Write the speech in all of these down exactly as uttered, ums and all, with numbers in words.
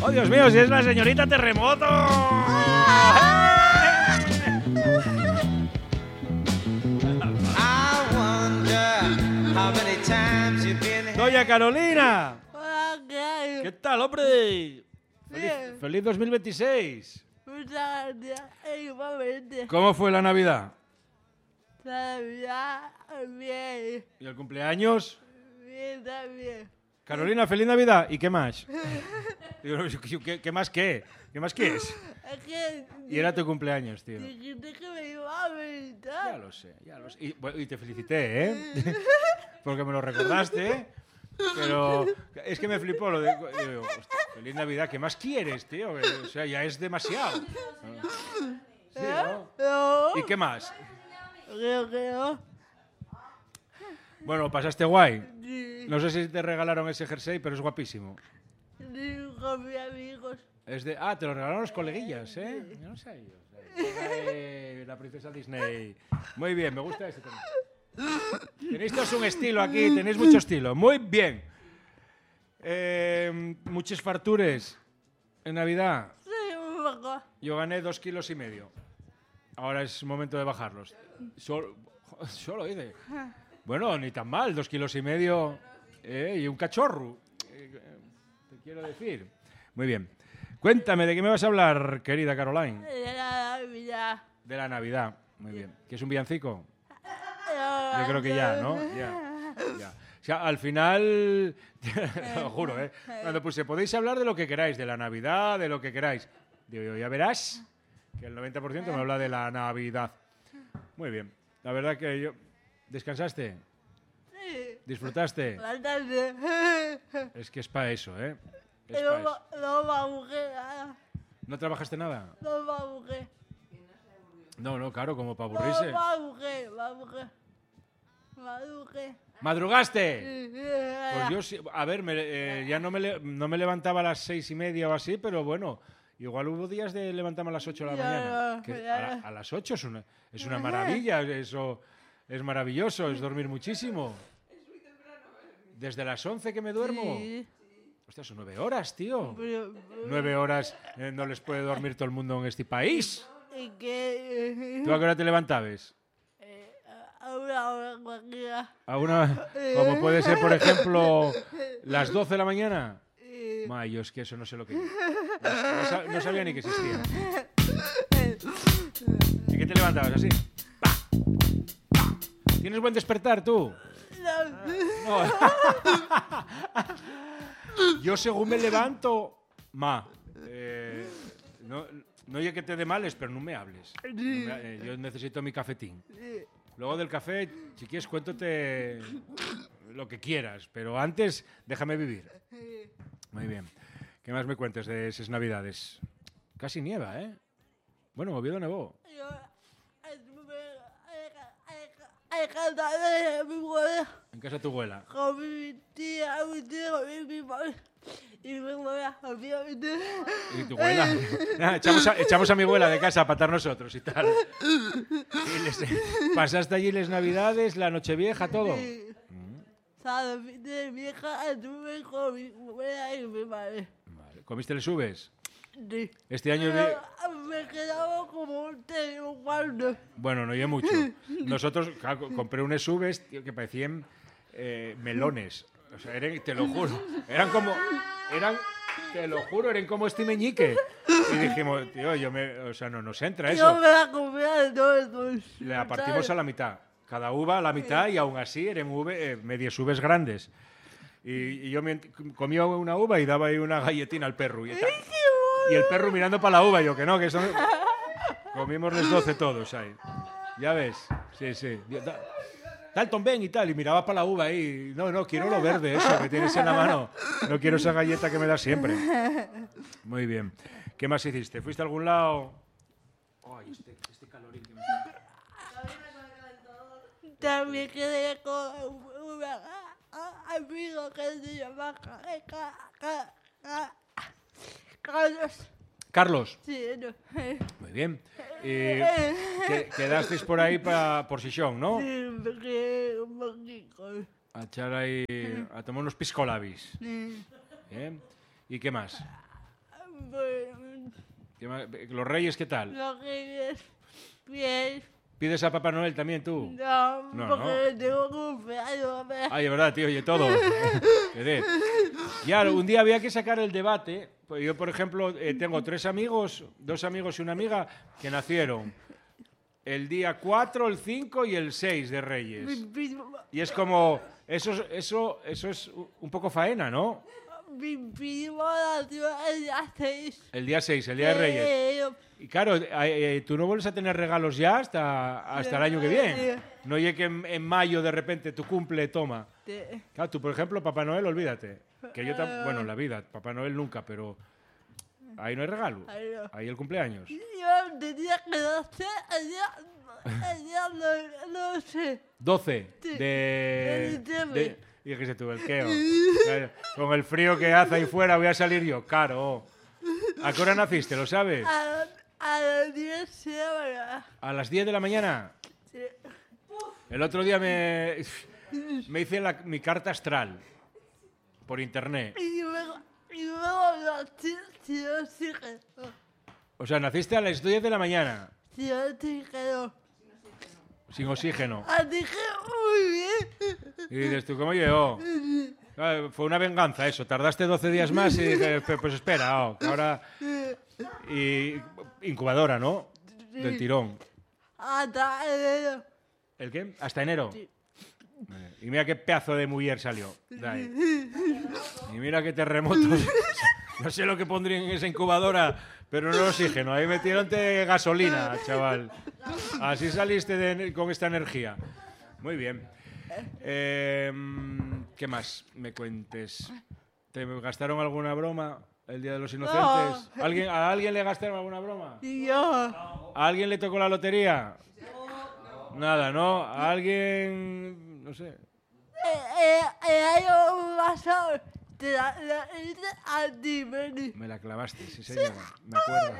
¡Oh, Dios mío, si es la señorita Terremoto! Doña Carolina. ¿Qué tal, hombre? Feliz, feliz dos mil veintiséis. Muchas gracias, igualmente. ¿Cómo fue la Navidad? La Navidad, bien. ¿Y el cumpleaños? Bien, también. Carolina, feliz Navidad. ¿Y qué más? Digo, ¿qué, qué más qué? ¿Qué más qué es? Es que... Y era tu cumpleaños, tío. Dijiste que me iba a visitar. Ya lo sé, ya lo sé. Y, bueno, y te felicité, ¿eh? Porque me lo recordaste, ¿eh? Pero es que me flipó lo de... Digo, hostia, feliz Navidad, ¿qué más quieres, tío? O sea, ya es demasiado. Sí, ¿no? No. ¿Y qué más? Creo que no. Bueno, ¿pasaste guay? Sí. No sé si te regalaron ese jersey, pero es guapísimo. Sí, con mis amigos. Es de... Ah, te lo regalaron los coleguillas, ¿eh? Yo no sé ellos. Eh, la princesa Disney. Muy bien, me gusta este también. Tenéis todos un estilo aquí, tenéis mucho estilo. Muy bien. Eh, muchos fartures en Navidad. Sí, un poco. Yo gané dos kilos y medio. Ahora es momento de bajarlos. Solo, solo hice. Bueno, ni tan mal, dos kilos y medio eh, y un cachorro. Eh, te quiero decir. Muy bien. Cuéntame, ¿de qué me vas a hablar, querida Caroline? De la Navidad. De la Navidad. Muy bien. ¿Qué es un villancico? No, Yo creo que ya, ¿no? Ya, ya. O sea, al final, te lo juro, ¿eh? Cuando puse, podéis hablar de lo que queráis, de la Navidad, de lo que queráis. Digo yo, ya verás que el noventa por ciento me habla de la Navidad. Muy bien. La verdad que yo... ¿Descansaste? Sí. ¿Disfrutaste? Bastante. Es que es para eso, ¿eh? Es No, pa' eso. no me aburrí nada. ¿No trabajaste nada? No me aburrí. No, no, claro, como para No aburrirse. me aburrí, me aburrí. Me aburrí. ¿Madrugaste? Pues yo sí, a ver, me, eh, ya no me, le- no me levantaba a las seis y media o así, pero bueno, igual hubo días de levantarme a las ocho de la Ya, mañana. Que ya. a, la- a las ocho es una, es una maravilla, eso es maravilloso, es dormir muchísimo. Desde las once que me duermo. Sí. Hostia, son nueve horas, tío. Pero, Nueve horas eh, no les puede dormir todo el mundo en este país. ¿y qué? ¿Tú a qué hora te levantabas? Eh, a una hora cualquiera. A una, como puede ser, por ejemplo, las doce de la mañana. Eh, Ma, yo es que eso no sé lo que es. No, no sa- no sabía ni que existía. ¿Y qué te levantabas así? ¡Pa! ¡Pa! ¿Tienes buen despertar tú? no. No. Yo según me levanto, ma, eh, no, no oye que te dé males, pero no me hables. No me- eh, yo necesito mi cafetín. Luego del café, si quieres, cuéntate lo que quieras, pero antes déjame vivir. Muy bien. ¿Qué más me cuentes de esas navidades? Casi nieva, ¿eh? Bueno, Oviedo nevó. Yo estuve en casa de mi abuela En casa de tu abuela. con mi tía, mi tío y mi padre. Y mi abuela, obviamente. ¿Y tu abuela? Nada, echamos, a, echamos a mi abuela de casa para estar nosotros y tal. Y les- ¿Pasaste allí las navidades, la nochevieja, todo? Sí. ¿Sabes? De vieja estuve con mi abuela y mi madre. Vale. ¿Comiste les uvas? Sí. Este año de... Pero me quedaba como un té o cuarto. Bueno, no oye mucho. Nosotros, claro, co- compré unas uvas, tío, que parecían eh, melones. O sea, eran, te lo juro. Eran como... Eran... Te lo juro, eran como este meñique. Y dijimos, tío, yo me... O sea, no nos entra Yo eso. me la comía de todos. La partimos a la mitad. Cada uva a la mitad y aún así eran uve- eh, medias uvas grandes. Y, y yo me ent- comía una uva y daba ahí una galletina al perro. Y, tal. Y el perro mirando para la uva, yo que no, que son... Comimos los doce todos ahí. Ya ves, sí, sí. Da- Dalton, ven y tal. Y miraba para la uva ahí. No, no, quiero lo verde, eso que tienes en la mano. No quiero esa galleta que me das siempre. Muy bien. ¿Qué más hiciste? ¿Fuiste a algún lado? Ay, este, este calorín que me... También quedé con un amigo que se llama Ca- Ca- Ca- Ca- Carlos. Carlos. Sí, no. Muy bien. Eh, que- quedasteis por ahí pa, por Sisión, ¿no? Sí, me quedé un poquito. A echar ahí, a tomar unos piscolabis. Sí. Bien. ¿Y qué más? Pues, ¿Qué más? ¿Los Reyes qué tal? lo que es bien. ¿Pides a Papá Noel también tú? No, No, porque tengo cumpleaños. ¿ves? Ay, es verdad, tío, oye, todo. Querer. Ya, un día había que sacar el debate. Pues yo, por ejemplo, eh, tengo tres amigos, dos amigos y una amiga que nacieron el día cuatro, el cinco y el seis de Reyes. Mi primo, Y es como, eso, es- eso, eso es un poco faena, ¿no? mi primo nació el día seis. El día seis, el día de Reyes. Eh, Y claro, eh, eh, tú no vuelves a tener regalos ya hasta, hasta el año que viene. No llegue que en, en mayo de repente tu cumple, toma. te- Claro, tú, por ejemplo, Papá Noel, olvídate. Que yo tam- bueno, en la vida, Papá Noel nunca, pero ahí no hay regalo. Ahí no. Ahí el cumpleaños. Yo tenía que nacer el día, el día no, no sé. doce Sí, de... de diciembre. de y fíjese tú, el queo. Claro, con el frío que hace ahí fuera voy a salir yo, caro. ¿A qué hora naciste, lo sabes? A, a las diez de la mañana. A las diez de la mañana. Sí. El otro día me, me hice la- mi carta astral por internet. Y luego, y luego nací sin oxígeno. O sea, naciste a las diez de la mañana, Sin oxígeno. sin oxígeno. Así que muy bien. Y dices tú, ¿cómo llegó? Claro, fue una venganza eso. Tardaste doce días más y dije, "Pe- pues espera, oh, que ahora... Y incubadora, ¿no? Del tirón. Hasta enero. ¿El qué? Hasta enero. Sí. Eh, Y mira qué pedazo de mujer salió. de ahí. Y mira qué terremotos. No sé lo que pondrían en esa incubadora, pero no oxígeno. Ahí metieron gasolina, chaval. Así saliste de- con esta energía. Muy bien. Eh, ¿Qué más me cuentes? ¿Te gastaron alguna broma el Día de los Inocentes? ¿Alguien, ¿A alguien le gastaron alguna broma? Y yo. ¿A alguien le tocó la lotería? Nada, ¿no? ¿A alguien...? No sé. Eh, eh, el año pasado te la, la hice a ti, Mary. Me la clavaste, sí señora, me acuerdo.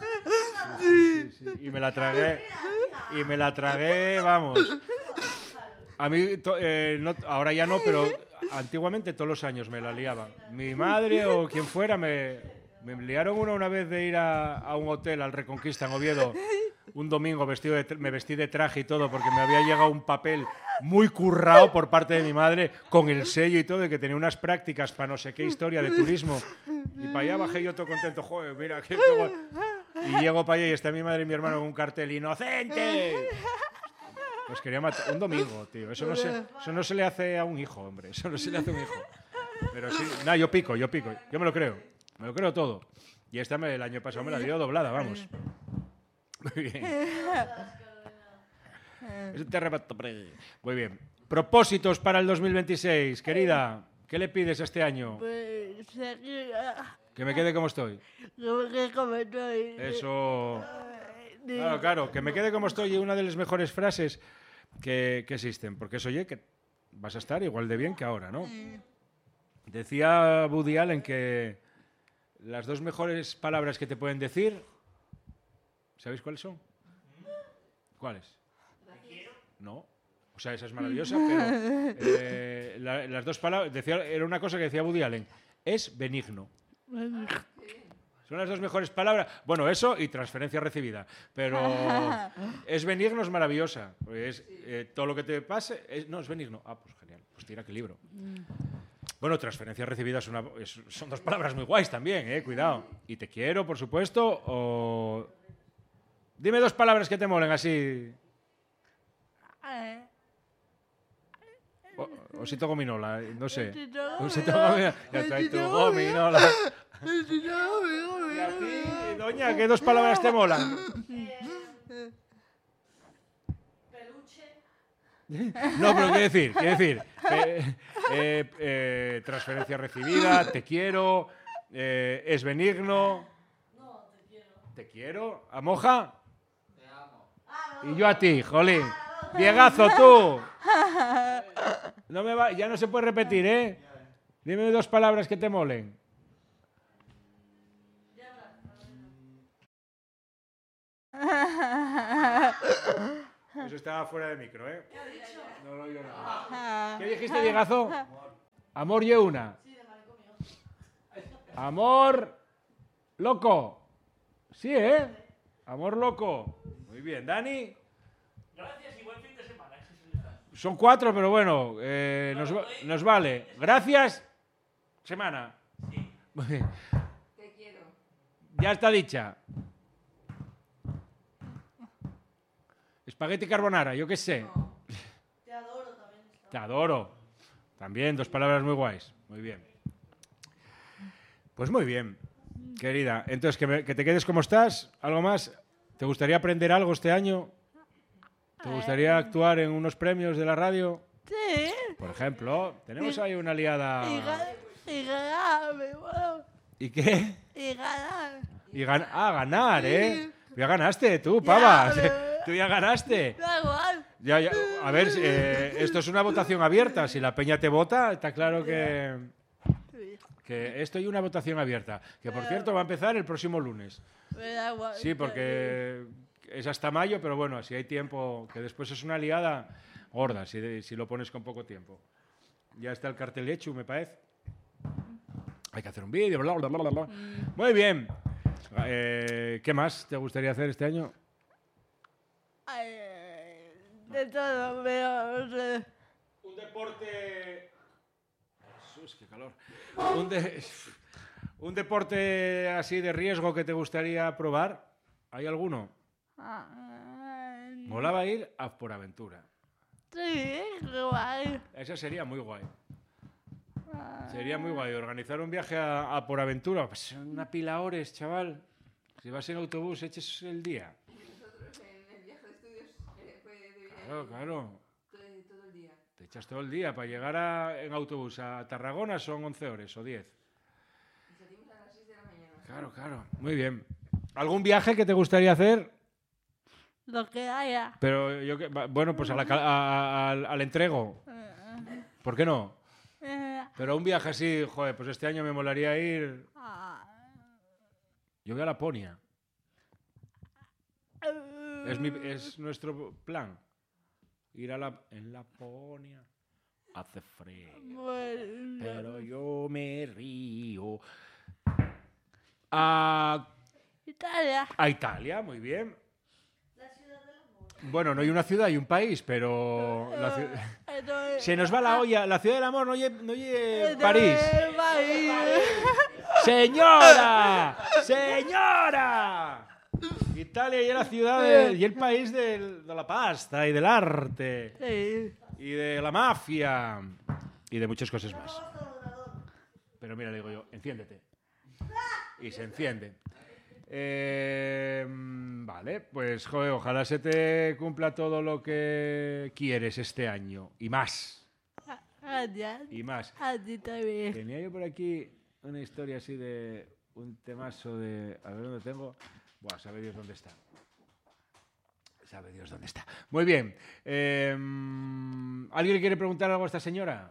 Sí, sí, sí. Y me la tragué, y me la tragué, vamos. A mí, to- eh, no- ahora ya no, pero antiguamente todos los años me la liaba. Mi madre o quien fuera me, me liaron una una vez de ir a, a un hotel, al Reconquista en Oviedo, un domingo vestido de, tra- me vestí de traje y todo porque me había llegado un papel muy currado por parte de mi madre con el sello y todo, de que tenía unas prácticas para no sé qué historia de turismo. Y para allá bajé yo todo contento, joder, mira qué... qué guay. Y llego para allá y está mi madre y mi hermano con un cartel, ¡inocente! Pues quería matar. Un domingo, tío. Eso no, se, eso no se le hace a un hijo, hombre. Eso no se le hace a un hijo. Pero sí. Nada, yo pico, yo pico. Yo me lo creo. Me lo creo todo. Y esta me- el año pasado me la dio doblada, vamos. Muy bien. Es un terremoto. pre- Muy bien. Propósitos para el dos mil veintiséis, querida. ¿Qué le pides este año? Pues seguir. ah, Que me quede como estoy. Como que comentó. Eso. Claro, claro, que me quede como estoy y una de las mejores frases que, que existen, porque es, oye, que vas a estar igual de bien que ahora, ¿no? Decía Woody Allen que las dos mejores palabras que te pueden decir, ¿sabéis cuáles son? ¿Cuáles? No. O sea, esa es maravillosa, pero eh, la- las dos palabras, decía, era una cosa que decía Woody Allen, es benigno. Son las dos mejores palabras. Bueno, eso y transferencia recibida. Pero es benigno, es maravillosa. Es, eh, todo lo que te pase, es- no, es benigno. Ah, pues genial. Pues tira qué libro. Bueno, transferencia recibida es una, es- son dos palabras muy guays también, eh, cuidado. Y te quiero, por supuesto, o... Dime dos palabras que te molen así. Eh, O, osito gominola, eh, no sé. Osito Osito gominola. gominola. Ya trae tu Osito gominola. no, no, ¿Y a ti, doña, qué dos palabras te molan? No, pero quiero decir, quiero decir, eh, eh, eh, transferencia recibida, te quiero, eh, es benigno. No, te quiero. ¿Te quiero? ¿A Moja? Te amo. Y yo a ti, jolín. Viegazo, tú. No me va, ya no se puede repetir, ¿eh? Dime dos palabras que te molen. Eso estaba fuera de micro, ¿eh? No lo oigo nada. ¿Qué dijiste, Diegazo? Amor y una. Amor Loco. Sí, ¿eh? Amor loco. Muy bien. Dani. Gracias y buen fin de semana. Son cuatro, pero bueno, eh, nos, nos vale. Gracias. Semana. Sí. Muy bien. Te quiero. Ya está dicha. Espagueti carbonara, yo qué sé. Te adoro también. Te adoro. También, dos palabras muy guays. Muy bien. Pues muy bien, querida. Entonces, que, me- que te quedes como estás. ¿Algo más? ¿Te gustaría aprender algo este año? ¿Te gustaría actuar en unos premios de la radio? Sí. Por ejemplo, tenemos ahí una liada... Y ganar, y ganar, me muero. ¿Y qué? Y ganar. Y gan- ah, ganar, ¿eh? Ya ganaste tú, pava. Ya, pero- Tú ya ganaste. Da igual. Ya, ya. A ver, eh, esto es una votación abierta. Si la peña te vota, está claro que, Sí. que esto hay una votación abierta. Que, por cierto, va a empezar el próximo lunes. Me da igual. Sí, porque es hasta mayo, pero bueno, si hay tiempo, que después es una liada gorda, si, si lo pones con poco tiempo. Ya está el cartel hecho, me parece. Hay que hacer un vídeo, bla, bla, bla, bla, bla. Muy bien. Eh, ¿Qué más te gustaría hacer este año? Ay, ay, de todo, pero no sé. Un deporte... Jesús, qué calor. Un, de- un deporte así de riesgo que te gustaría probar. ¿Hay alguno? Ay, Molaba ir a Por Aventura. Sí, qué guay. Esa sería muy guay. Sería muy guay organizar un viaje a, a Por Aventura. Pues una pila horas, chaval. Si vas en autobús, eches el día. Nosotros en el viaje de estudios eh, fue de viaje Claro, claro. todo, todo el día. Te echas todo el día. Para llegar a- en autobús a Tarragona son once horas o diez. Y salimos a las seis de la mañana. Claro, claro. Muy bien. ¿Algún viaje que te gustaría hacer? Lo que haya. Pero yo que, va- bueno, pues a la ca- a- a- al, al entrego. ¿Por qué no? Eh, Pero un viaje así, joder, pues este año me molaría ir. ah, Yo voy a Laponia. eh, Es, mi- es nuestro plan. Ir a la, en Laponia. Hace frío. bueno. Pero yo me río. A, Italia. a Italia, muy bien. Bueno, no hay una ciudad, hay un país, pero la ciu- Entonces, se nos va la olla. La ciudad del amor no oye, no oye entonces, París. París. ¡Señora! ¡Señora! Italia y la ciudad de- y el país del- de la pasta y del arte Sí. y de la mafia y de muchas cosas más. Pero mira, le digo yo, enciéndete. Y se enciende. Eh, vale, pues joder, ojalá se te cumpla todo lo que quieres este año y más, Gracias. y más. A ti también. Tenía yo por aquí una historia así de un temazo de... A ver dónde tengo. Buah, sabe Dios dónde está. Sabe Dios dónde está. Muy bien. Eh, ¿Alguien le quiere preguntar algo a esta señora?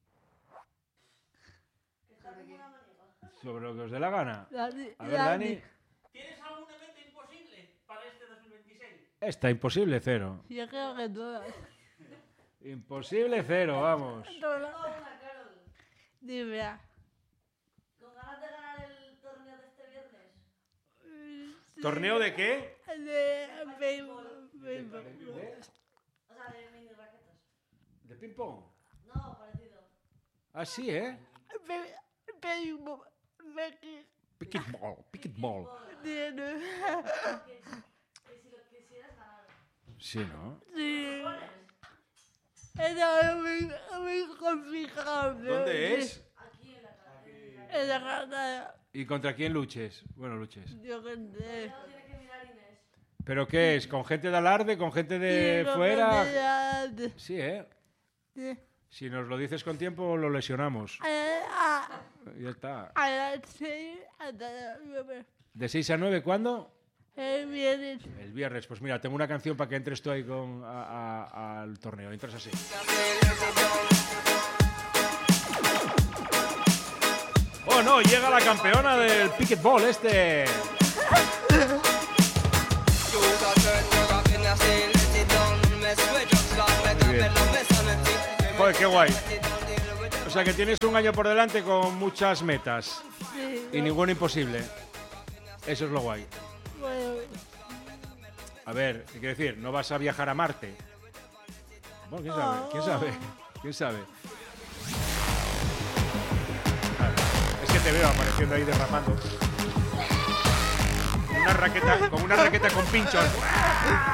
Sobre lo que os dé la gana. Dani, A ver, Dani. ¿Tienes alguna meta imposible para este dos mil veintiséis? Está imposible cero. Yo creo que todas. Imposible cero, vamos. Todas. Dime. ah. ¿Con ganas de ganar el torneo de este viernes? ¿Torneo de qué? De béisbol, béisbol. O sea, de mini raquetas. De ping-pong. No, parecido. Ah, sí, ¿eh? Bé- Béisbol. Béisbol. Picketball, picketball. Tiene. Que, que si lo quisieras ganar. Sí, ¿no? Sí. Era muy, muy complicado. ¿Dónde es? Aquí en la cara. En la casa. ¿Y contra quién luches? Bueno, luches. Yo que sé. No tiene que mirar Inés. ¿Pero qué es? ¿Con gente de alarde? ¿Con gente de Sí, lo fuera? que sea. Sí, ¿eh? Sí. Si nos lo dices con tiempo, lo lesionamos. A a- Ya está. a las seis hasta las nueve. ¿De seis a nueve cuándo? El viernes. El viernes. Pues mira, tengo una canción para que entres tú ahí con, a- a- al torneo. Entras así. Oh, no, llega la campeona del picketball este. Muy bien. Joder, qué guay. O sea que tienes un año por delante con muchas metas Sí. y ningún imposible. Eso es lo guay. Bueno, A ver, ¿qué quiere decir? ¿No vas a viajar a Marte? Bueno, ¿quién sabe? ¿Quién sabe? ¿Quién sabe? Claro, es que te veo apareciendo ahí derramando. Con una raqueta, con una raqueta con pinchos.